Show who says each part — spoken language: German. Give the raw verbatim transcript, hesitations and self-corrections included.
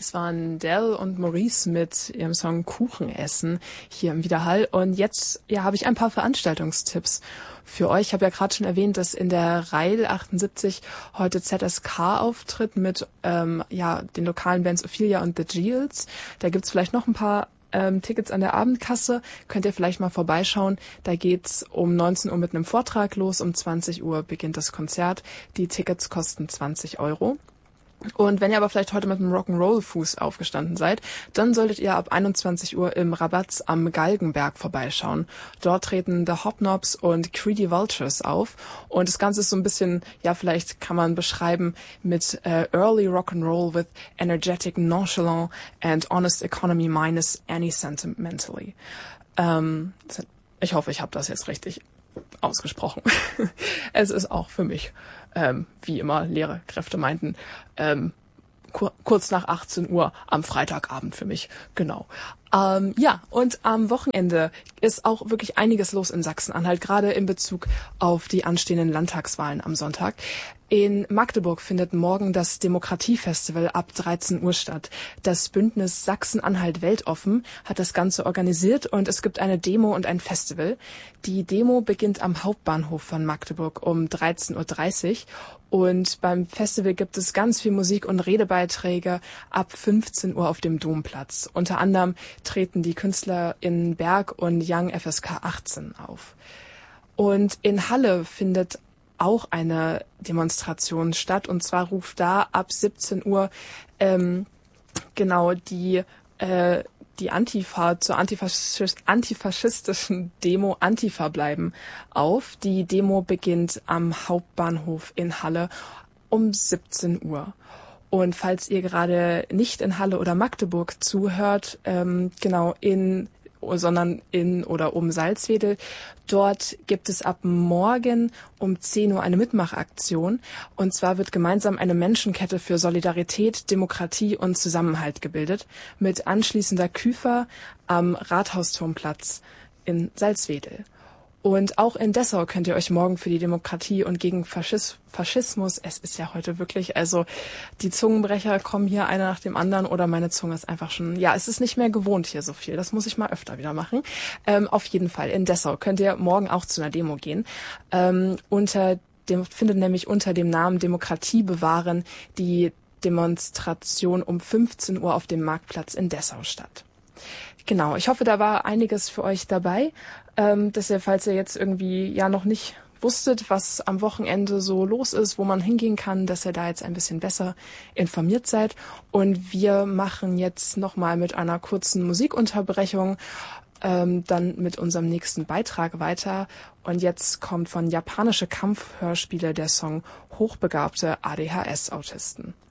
Speaker 1: Das waren Del und Maurice mit ihrem Song Kuchen essen hier im Widerhall. Und jetzt ja, habe ich ein paar Veranstaltungstipps für euch. Ich habe ja gerade schon erwähnt, dass in der Reil achtundsiebzig heute Z S K auftritt mit ähm, ja den lokalen Bands Ophelia und The Geels. Da gibt's vielleicht noch ein paar ähm, Tickets an der Abendkasse. Könnt ihr vielleicht mal vorbeischauen. Da geht's um neunzehn Uhr mit einem Vortrag los. Um zwanzig Uhr beginnt das Konzert. Die Tickets kosten zwanzig Euro. Und wenn ihr aber vielleicht heute mit einem Rock'n'Roll-Fuß aufgestanden seid, dann solltet ihr ab einundzwanzig Uhr im Rabatz am Galgenberg vorbeischauen. Dort treten The Hobnobs und Creedy Vultures auf. Und das Ganze ist so ein bisschen, ja, vielleicht kann man beschreiben mit äh, Early Rock'n'Roll with energetic, nonchalant and honest economy minus any sentimentally. Ähm, ich hoffe, ich habe das jetzt richtig ausgesprochen. Es ist auch für mich, ähm, wie immer leere Kräfte meinten, ähm, kur- kurz nach achtzehn Uhr am Freitagabend für mich, genau. Ähm, ja, und am Wochenende ist auch wirklich einiges los in Sachsen-Anhalt, gerade in Bezug auf die anstehenden Landtagswahlen am Sonntag. In Magdeburg findet morgen das Demokratiefestival ab dreizehn Uhr statt. Das Bündnis Sachsen-Anhalt weltoffen hat das Ganze organisiert und es gibt eine Demo und ein Festival. Die Demo beginnt am Hauptbahnhof von Magdeburg um dreizehn Uhr dreißig und beim Festival gibt es ganz viel Musik und Redebeiträge ab fünfzehn Uhr auf dem Domplatz. Unter anderem treten die KünstlerInnen Berg und Young F S K achtzehn auf. Und in Halle findet auch eine Demonstration statt, und zwar ruft da ab siebzehn Uhr ähm, genau die äh, die Antifa zur Antifaschis- antifaschistischen Demo Antifa bleiben auf. Die Demo beginnt am Hauptbahnhof in Halle um siebzehn Uhr. Und falls ihr gerade nicht in Halle oder Magdeburg zuhört, ähm, genau in sondern in oder um Salzwedel. Dort gibt es ab morgen um zehn Uhr eine Mitmachaktion. Und zwar wird gemeinsam eine Menschenkette für Solidarität, Demokratie und Zusammenhalt gebildet mit anschließender Küfer am Rathausturmplatz in Salzwedel. Und auch in Dessau könnt ihr euch morgen für die Demokratie und gegen Faschis- Faschismus, es ist ja heute wirklich, also die Zungenbrecher kommen hier einer nach dem anderen oder meine Zunge ist einfach schon, ja, es ist nicht mehr gewohnt hier so viel, das muss ich mal öfter wieder machen. Ähm, auf jeden Fall, in Dessau könnt ihr morgen auch zu einer Demo gehen. Ähm, unter dem, findet nämlich unter dem Namen Demokratie bewahren die Demonstration um fünfzehn Uhr auf dem Marktplatz in Dessau statt. Genau, ich hoffe, da war einiges für euch dabei, ähm, dass ihr, falls ihr jetzt irgendwie ja noch nicht wusstet, was am Wochenende so los ist, wo man hingehen kann, dass ihr da jetzt ein bisschen besser informiert seid. Und wir machen jetzt nochmal mit einer kurzen Musikunterbrechung ähm, dann mit unserem nächsten Beitrag weiter. Und jetzt kommt von Japanische Kampfhörspiele der Song Hochbegabte A D H S-Autisten.